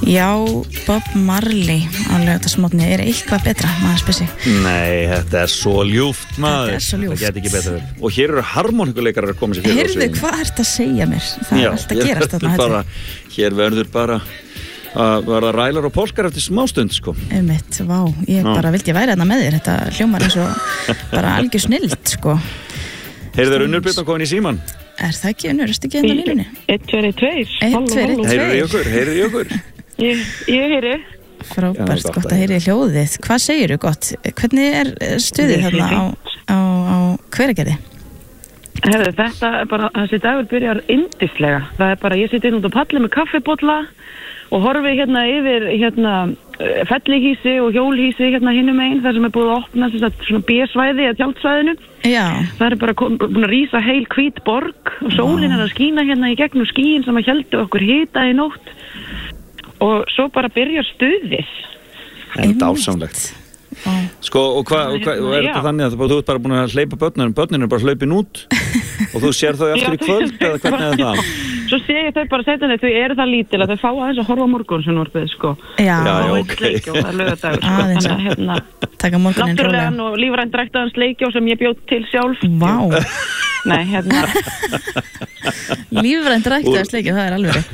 Já, Bob Marley á laugardagsmorgni er eitthvað betra, maður spyr sig. Nei, þetta er svo ljúft, maður. Þetta er svo ljúft. Það geti ekki betra verið. Og hér eru harmonikuleikarar að koma sér fyrir á sviðinu. Heyrðu, hvað ert að segja mér? Það er alltaf gerast þarna. Hér verður bara að verða rælar og polkar eftir smástund, sko. Einmitt, vá, ég bara vildi væri þarna með þér. Þetta hljómar eins og bara algjör snillt, sko. Heyrðu, Unnur Birna komin í síman. Er það ekki, Unnur, ertu ekki inn á línunni? 1, 2, 2. Heyrðu í okkur. Ég heyri. Frábært, gott að heyri hljóðið. Hvað segirðu gott? Hvernig er stuðið þarna á Hveragerði? Herðu, þetta er bara, þessi dagur byrjar yndislega. Það er bara, ég siti inn út á palli með kaffibolla og horfi hérna yfir fellihísi og hjólhísi hérna hinum einn, þar sem er búið að opna svona B-svæði eða tjaldsvæðinu. Já. Það er bara búin að rísa heil hvít borg og sólin er að skína hérna í gegnum skýin sem að héldu okkur hita í nótt. Og svo bara byrjar stuðið. En dásamlegt. Sko, og er þetta þannig að þú ert bara búin að hleypa börnunum bara hlaupin út og þú sér þau aftur í kvöld eða hvernig er það? Svo sé ég þau bara setja þau eru það lítil að þau fá aðeins að horfa á morgunsjónvarpið, sko. Já, ok. Sleikjó, það er laugardagur, sko. Aðeins að taka morguninn rólega. Náttúrulegan og lífrænt ræktaðan sleikjó sem ég bjóð til sjálf. Vá. Nei, Lífrænt ræktaðan sleikjó, það er alveg.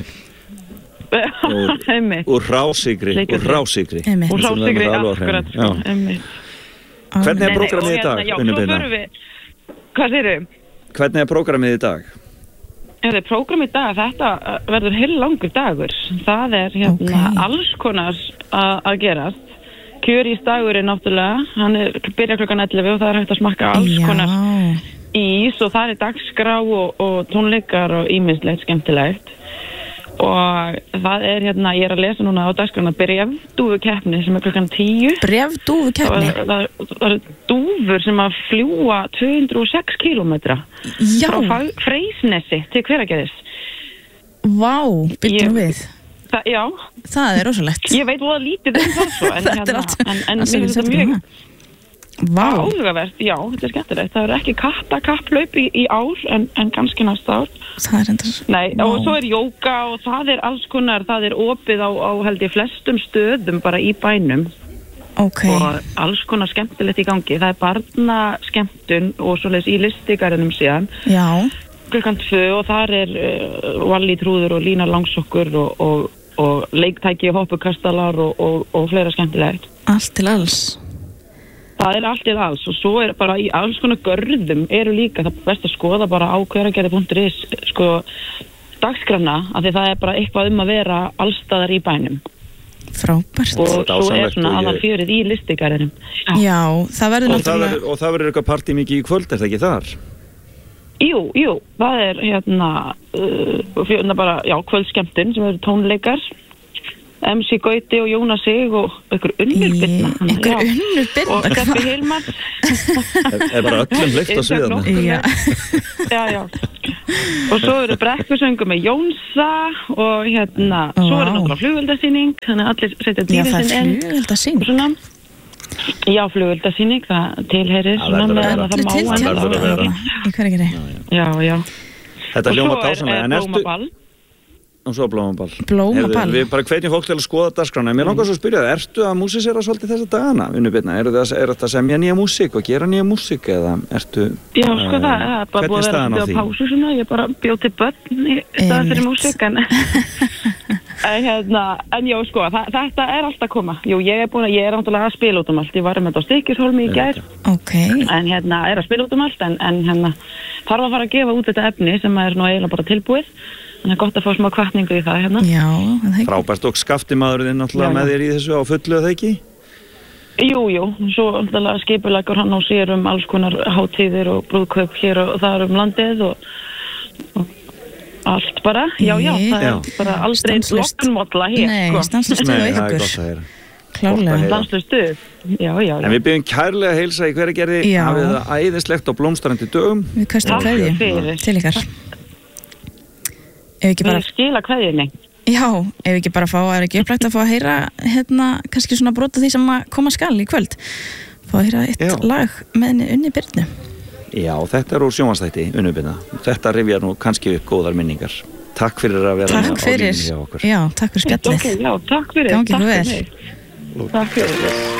Úr rásigri akkurat, sko. Hvernig er prógramið í dag, Unnur Birna? Hvað segirðu? Hvernig er prógramið í dag? Prógramið í dag, þetta verður heillangur dagur. Það er alls konar að gerast. Kjörís-dagurinn náttúrulega, hann byrjar klukkan 11 og það er hægt að smakka alls konar ís og það er dagskrá og tónleikar og ýmislegt skemmtilegt. Og það er ég er að lesa núna á dagskrána bréfdúfukeppni sem er klukkan 10. Bréfdúfukeppni? Það eru dúfur sem að fljúa 206 kilometra frá Freysnesi til Hveragerðis. Vá, byrjum við. Já. Það er rosalegt. Ég veit voða lítið það svo, en mér finnst það mjög áhugavert, já, þetta er skemmtilegt. Það er ekki kapplaup í ár en kannski næsta ár. Það er endur. Nei, og svo er jóga og það er alls konar, það er opið á held ég flestum stöðum bara í bænum. Ok. Og alls konar skemmtilegt í gangi. Það er barnaskemmtun og svoleiðis í listigarðinum síðan. Já. Klukkan 2 og þar er Valli Trúður og Lína Langsokkur og leiktæki og hoppukastalar og fleira skemmtilegt. Allt til alls. Það er allt í alls og svo er bara í alls konar görðum eru líka, það er best að skoða bara á hveragerði.is sko dagskrána af því það er bara eitthvað að vera allstaðar í bænum. Frábært. Og svo er svona aðalfjörið í listigarðinum. Já, það verður náttúrulega. Og það verður eitthvað partí mikið í kvöld, er það ekki þar? Jú, það er bara, kvöldskemmtun sem eru tónleikar. MC Gauti og Jónas Sig og einhver Unnur Birna. Og Steppi Hilmar. Er bara öllum hleypt á sviðinu. Já. Og svo eru brekkusöngur með Jónsa og svo er náttúrulega flugveldasýning, þannig að allir setja dýrin sinn inn. Já, það er flugveldasýning. Já, flugveldasýning, það tilheyrir svona með að það má vera. Í Hveragerði. Já. Þetta hljómar dásamlega, en blómaball. Og svo blómaball. Blómaball. Við bara hvetjum fólk til að skoða dagskrána. Mér langar svo að spyrja það, ertu að músísera svolítið þessa dagana, Unnur Birna? Er þetta að semja nýja músík og gera nýja músík eða ertu... Já, sko það er bara búið að vera á pásu svona, ég bara bjóð til börn í staðan fyrir músík, en já, sko, þetta er allt að koma. Jú, ég er náttúrulega að spila út um allt. Ég var með þetta á Stykkishólmi í gær. Ok. En er að spila út um allt, en þarf að fara að gefa út þetta efni sem er nú eiginlega bara tilbúið. Þannig að gott að fá smá hvatningu í það Já, það ekki. Frábært og Skaftimaðurinn náttúrulega með þér í þessu á fullu, eða ekki? Jú, svo náttúrulega skipuleggur hann á sér alls konar hátíðir og brúðkaup hér og þar landið og allt bara. Já, það er bara aldrei loknmólla hér. Nei, stanslaust stuð á ykkur. Klárlega. Stanslaust stuð. Já. En við byggjum kærlega að heilsa í Hveragerði, hafið það æðislegt á blómstrandi dögum. Við köstum kveðju til ykkar. Ef ekki bara skila kveðjunni. Já, ef ekki bara er ekki upplægt að fá að heyra kannski svona brot af því sem að koma skal í kvöld. Fá að heyra eitt lag með Unni Birnu. Já, þetta er úr sjónvarpsþætti Unnur Birna. Þetta rifjar nú kannski upp góðar minningar. Takk fyrir að vera með á línunni hjá okkur. Já, takk fyrir spjallið. Já, takk fyrir. Gangi ykkur vel. Takk fyrir.